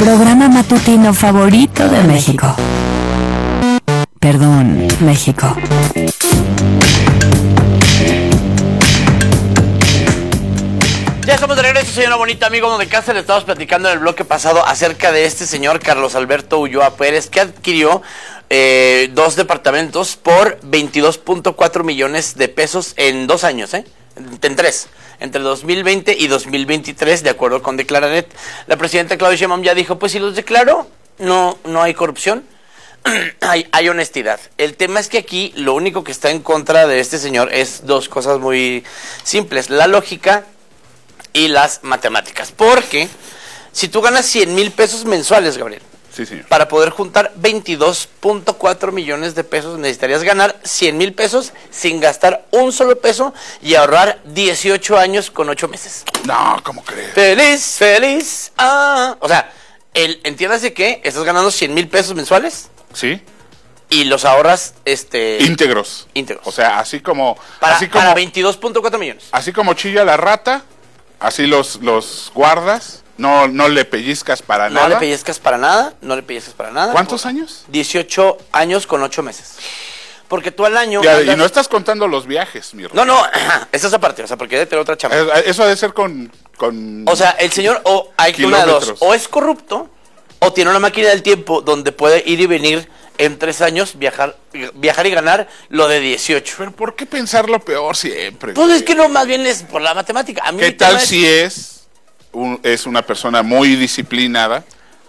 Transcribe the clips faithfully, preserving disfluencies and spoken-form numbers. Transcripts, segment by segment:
programa matutino favorito de México. Perdón, México. Ya estamos de regreso, señora bonita, amigo de casa. Le estábamos platicando en el bloque pasado acerca de este señor Carlos Alberto Ulloa Pérez, que adquirió eh, dos departamentos por veintidós punto cuatro millones de pesos en dos años, ¿eh? En tres, entre dos mil veinte y dos mil veintitrés, de acuerdo con Declaranet. La presidenta Claudia Sheinbaum ya dijo, pues si los declaro, no, no hay corrupción, hay, hay honestidad. El tema es que aquí lo único que está en contra de este señor es dos cosas muy simples: la lógica y las matemáticas. Porque si tú ganas cien mil pesos mensuales, Gabriel, sí, señor, para poder juntar veintidós punto cuatro millones de pesos, necesitarías ganar cien mil pesos sin gastar un solo peso y ahorrar dieciocho años con ocho meses. No, ¿cómo crees? Feliz, feliz. Ah. O sea, el, entiéndase que estás ganando cien mil pesos mensuales. Sí. Y los ahorras, este... Íntegros. Íntegros. O sea, así como... Para, así como, para veintidós punto cuatro millones. Así como chilla la rata, así los, los guardas. No, no le pellizcas para no nada. No le pellizcas para nada, no le pellizcas para nada. ¿Cuántos Por años? dieciocho años con ocho meses. Porque tú al año... Ya, andas... Y no estás contando los viajes, mi No, no, esa es aparte, o sea, porque debe tener otra chamba. Eso ha de ser con... con o sea, el señor, o hay que una de dos, o es corrupto, o tiene una máquina del tiempo donde puede ir y venir en tres años, viajar viajar y ganar lo de dieciocho. Pero ¿por qué pensar lo peor siempre? Pues es que no, más bien es por la matemática. A mí ¿Qué tal es... si es... Un, es una persona muy disciplinada,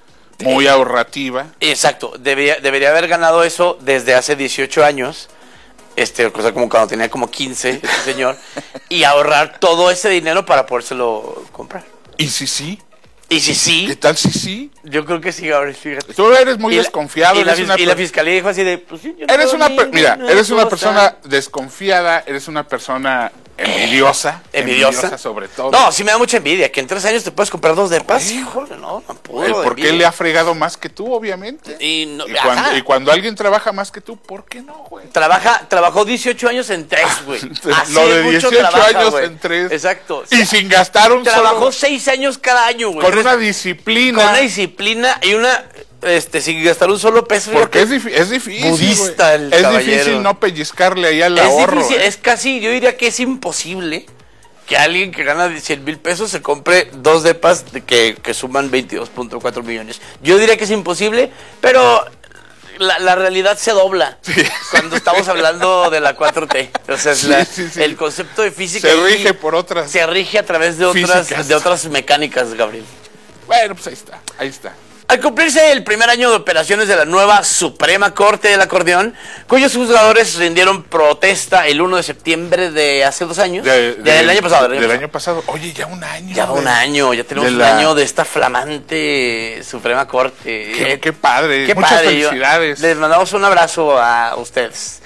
muy ahorrativa? Exacto, debería, debería haber ganado eso desde hace dieciocho años, este, cosa como cuando tenía como quince, este señor, y ahorrar todo ese dinero para podérselo comprar. ¿Y si sí? ¿Y si sí? ¿Qué tal si sí? Yo creo que sí, Gabriel, fíjate. Tú eres muy y desconfiado. La, y, la, eres una y la fiscalía dijo así de... Pues sí, yo eres una, per, mira, no eres una cosa. persona desconfiada, eres una persona... Envidiosa, envidiosa, envidiosa sobre todo. No, sí me da mucha envidia. Que en tres años te puedes comprar dos depas. Híjole, no, no puedo. ¿Por qué le ha fregado más que tú, obviamente? Y, no, y, cuando, y cuando alguien trabaja más que tú, ¿por qué no, güey? Trabaja, trabajó dieciocho años en tres, güey. Lo de dieciocho trabaja, años wey. en tres. Exacto. Y sin gastar un Trabajó solo... seis años cada año, güey. Con una disciplina. Con una disciplina y una... Este, sin gastar un solo peso. Porque es, es difícil. Budista el es caballero. difícil no pellizcarle ahí al es ahorro. Difícil, ¿eh? Es casi, yo diría que es imposible que alguien que gana cien mil pesos se compre dos depas de que, que suman veintidós punto cuatro millones. Yo diría que es imposible, pero la, la realidad se dobla sí. cuando estamos hablando de la cuatro T. O sea, sí, la, sí, sí. el concepto de física se rige por otras. Se rige a través de otras, de otras mecánicas, Gabriel. Bueno, pues ahí está, ahí está. Al cumplirse el primer año de operaciones de la nueva Suprema Corte del Acordeón, cuyos juzgadores rindieron protesta el uno de septiembre de hace dos años, de, de, del año pasado. Del, del año pasado. Oye, ya un año. Ya va un año, ya tenemos un la... año de esta flamante Suprema Corte. Qué, eh, qué padre, qué muchas padre. felicidades. Yo, les mandamos un abrazo a ustedes.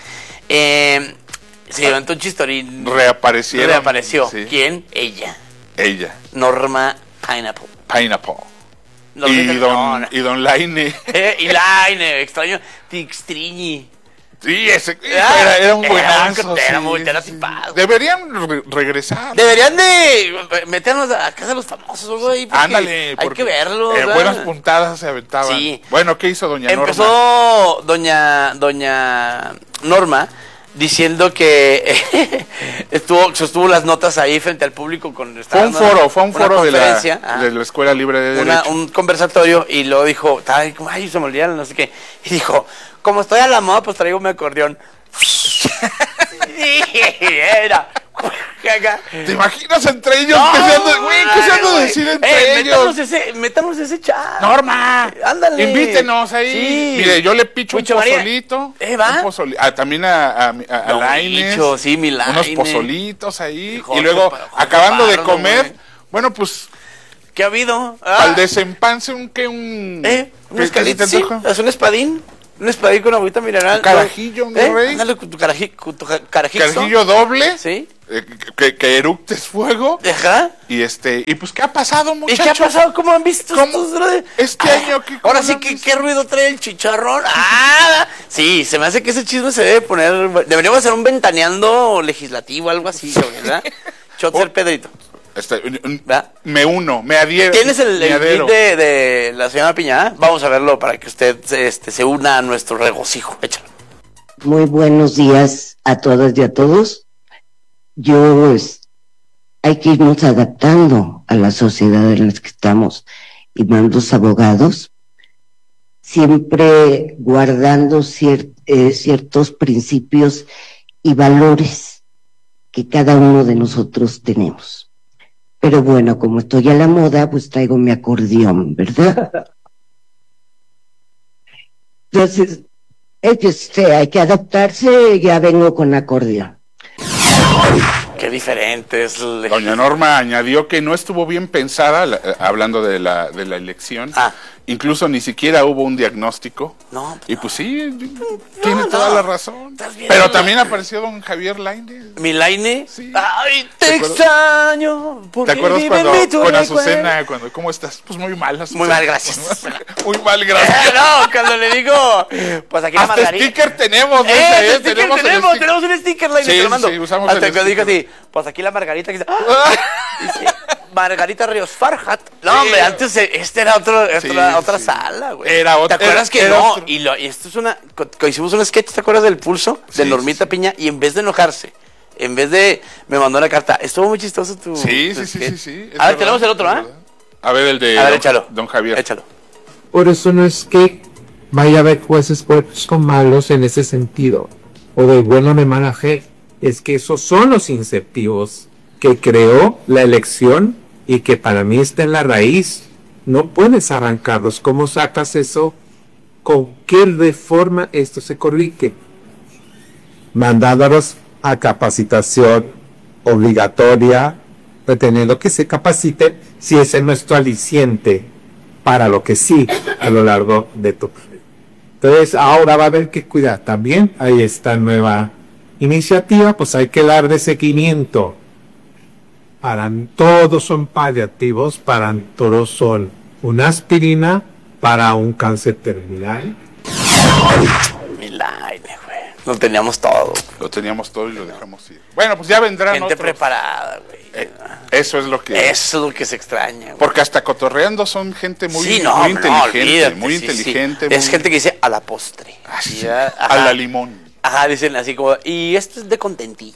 Eh, se levantó un chistorín. Reaparecieron. Reapareció. Sí. ¿Quién? Ella. Ella. Norma Pineapple. Pineapple. No, y, no, don, no, no. y Don Laine. Eh, y Laine, extraño. Tixtriñi. Sí, ese era, era un buenazo. Era, era sí, muy era sí. tipado. Deberían re regresar. Deberían de meternos a casa de los famosos, güey. Ándale. Hay que verlo. Eh, buenas puntadas se aventaban. Sí. Bueno, ¿qué hizo doña Norma? Empezó doña, doña Norma diciendo que estuvo sostuvo las notas ahí frente al público con fue un foro fue un foro de la, de la Escuela Libre de una, Derecho, un conversatorio, y luego dijo, ay, ay se me olvidaron, no sé qué, y dijo, como estoy a la moda, pues traigo mi acordeón. Era ¿te imaginas entre ellos? No, ¿qué se anda, güey, ¿qué se anda a decir entre eh, ellos? Métanos ese, métanos ese chat. Norma, ándale. Invítenos ahí. Sí. Mire, yo le picho Pucho un pozolito. Eh, va. Un pozoli ah, también a, a, a, a no, Laines. Picho, sí, mi Laine. Unos pozolitos ahí. Jorge, y luego, Jorge acabando Pardo, de comer, güey. Bueno, pues... ¿Qué ha habido? Ah. Al desempance, un que un... ¿Eh? ¿Un escalito? Sí, es un espadín. Un espadín con agüita mineral. Un carajillo, ¿no, ¿Eh? rey? Dale con tu, caraji, con tu carajillo. Carajillo doble. Sí. Eh, que, que eructes fuego. Ajá. Y este, y pues, ¿qué ha pasado, muchachos? ¿Y qué ha pasado? ¿Cómo han visto ¿Cómo? estos, este ah, año? ¿qué, ahora sí, que, ¿qué ruido trae el chicharrón? Ah, sí, se me hace que ese chisme se debe poner... Deberíamos hacer un ventaneando legislativo, algo así, ¿verdad? Chotzer Pedrito. Este, me uno, me adhiero. ¿Tienes el, el beat de, de de la señora Piña. Vamos a verlo para que usted este, se una a nuestro regocijo. Échalo. Muy buenos días a todas y a todos. Yo, es, hay que irnos adaptando a la sociedad en la que estamos, y más los abogados, siempre guardando cier, eh, ciertos principios y valores que cada uno de nosotros tenemos. Pero bueno, como estoy a la moda, pues traigo mi acordeón, ¿verdad? Entonces, este, hay que adaptarse, ya vengo con acordeón. Qué diferente es. El... Doña Norma añadió que no estuvo bien pensada, la, hablando de la, de la elección. Ah. Incluso ni siquiera hubo un diagnóstico. No, pues y no. pues sí, tiene no. toda la razón. Pero también apareció don Javier Lainez. ¿Mi Laine? Sí. Ay, te, ¿Te extraño. ¿Te acuerdas cuando con Azucena, cuando, ¿cómo estás? Pues muy mal, Azucena. Muy mal, gracias. Muy mal, gracias. No, cuando le digo, pues aquí la Hasta margarita. sticker tenemos, Eh, ese, ese eh, sticker tenemos, tenemos, el tenemos un sticker, Laine, Sí, te lo mando. sí, usamos Hasta el que dijo sticker. así, pues aquí la margarita que dice, ¡ah! Dice, Margarita Ríos Farhat. No, Sí. hombre, antes este era otro, Sí, otra, otra sí. sala, güey. Era otro- ¿Te acuerdas era- que era no? otro. Y, lo, y esto es una, co- co- hicimos un sketch, ¿te acuerdas del pulso? De Sí, Normita sí. Piña, y en vez de enojarse, en vez de, me mandó una carta, estuvo muy chistoso tu Sí, tu sí, sí, sketch. sí, sí. es A ver, verdad, tenemos el otro, es ¿ah? verdad. A ver, el de A ver, don, échalo. don Javier. Échalo. Por eso no es que vaya a haber jueces buenos o malos en ese sentido, o de bueno o de mala fe, es que esos son los incentivos que creó la elección y que para mí está en la raíz. No puedes arrancarlos. ¿Cómo sacas eso? ¿Con qué reforma esto se corrige? Mandándolos a capacitación obligatoria, pretendiendo que se capaciten si ese es nuestro aliciente para lo que sí a lo largo de tu vida. Entonces ahora va a haber que cuidar también. Ahí está nueva iniciativa, pues hay que darle seguimiento. Para todos son paliativos, para todos son una aspirina para un cáncer terminal. Mi Laine, güey. Lo teníamos todo. Lo teníamos todo y lo dejamos ir. Bueno, pues ya vendrán Gente otros. preparada, güey. Eh, Eso es lo que... Eso es lo que se extraña, güey. Porque hasta cotorreando son gente muy, Sí, no, muy no, inteligente, olvídate, muy sí, inteligente. sí. Es muy- gente que dice a la postre. Ah, sí, Ya, a ajá. la limón. Ajá, dicen así como, y esto es de contentillo.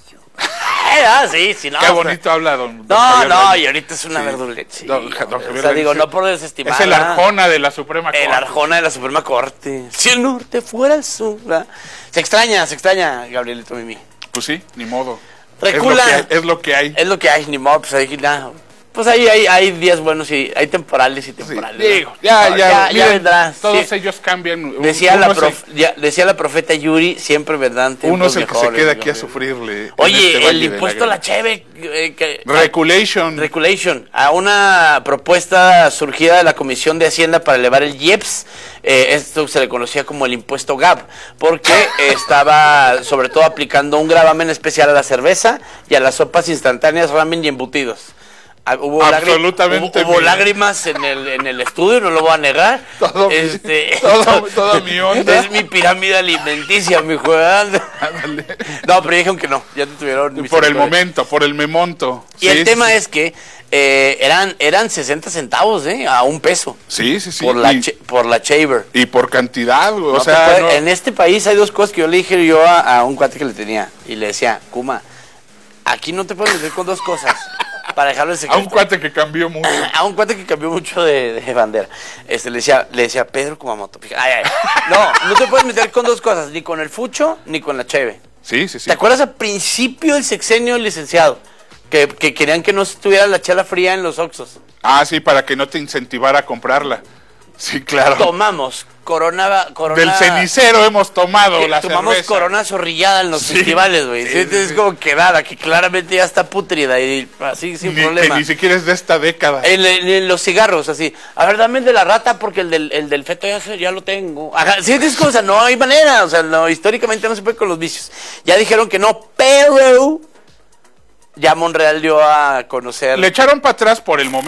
ah, sí, sí, no. Qué o sea, bonito habla don, don No, Javier no, Lainez. y ahorita es una Sí. verduleta. Sí, Don- don hombre, Javier o sea, digo, Lainez, no por desestimar. Es el Arjona de la Suprema Corte. El Arjona de la Suprema Corte. Si el norte fuera el sur. ¿verdad? Se extraña, se extraña, Gabrielito Mimi. Pues sí, ni modo. Recula. Es lo que hay. Es lo que hay. Es lo que hay, ni modo, pues ahí nada. Pues ahí hay, hay días buenos y hay temporales y temporales. ¿no? Digo, ya, ya, ya, ya miren, vendrá. Todos sí. ellos cambian. Decía uno la, se- prof, ya, decía la profeta Yuri, siempre vendrán tiempos Uno es el que se mejores, queda ¿no? aquí a sufrirle. en Oye, este el valle de impuesto a la lágrimas. cheve, eh, que, Reculation. Regulation, a una propuesta surgida de la Comisión de Hacienda para elevar el I E P S, eh, esto se le conocía como el impuesto G A P, porque eh, estaba sobre todo aplicando un gravamen especial a la cerveza y a las sopas instantáneas, ramen y embutidos. Ah, Hubo, Absolutamente lágrim- hubo, hubo mi- lágrimas en el, en el estudio, no lo voy a negar. Todo mi- este, todo- toda mi onda. Es mi pirámide alimenticia, mi juego. Ándale. No, pero dijeron que no, ya te tuvieron. Por el misericordia. momento, por el memonto. Y el tema es que eh, eran, eran sesenta centavos, ¿eh? A un peso. Sí, sí, sí. Por la, y, che- por la Shaver. y por cantidad, güey, o No te sea, puede- no- En este país hay dos cosas que yo le dije yo a, a un cuate que le tenía. Y le decía, Kuma, aquí no te puedes meter con dos cosas. Para dejarlo en a secreto. un cuate que cambió mucho. A un cuate que cambió mucho de, de bandera. Este, le decía, le decía Pedro Kumamoto. Fíjate, ay, ay. No, no te puedes meter con dos cosas, ni con el fucho, ni con la cheve. Sí, sí, sí. ¿Te acuerdas al principio del sexenio del licenciado? Que, que querían que no estuviera la chela fría en los Oxxos. Ah, sí, para que no te incentivara a comprarla. Sí, claro. Tomamos Corona, Corona. Del cenicero hemos tomado que la tomamos cerveza. Corona zorrillada en los Sí. festivales, güey. Sí, Sí, sí, es sí. como que nada, que claramente ya está pútrida y así sin Ni- problema. Que ni siquiera es de esta década. En, en- en los cigarros, así. A ver, dame el de la rata porque el del, el del feto ya, se- ya lo tengo. Ajá, sí, es cosa, no hay manera. O sea, no, históricamente no se puede con los vicios. Ya dijeron que no, pero ya Monreal dio a conocer. Le echaron para atrás por el momento.